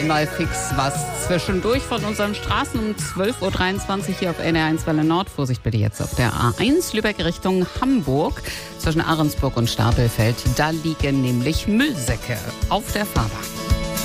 einmal fix was zwischendurch von unseren Straßen um 12.23 Uhr hier auf NR1 Welle Nord. Vorsicht bitte jetzt auf der A1 Lübeck Richtung Hamburg zwischen Ahrensburg und Stapelfeld. Da liegen nämlich Müllsäcke auf der Fahrbahn.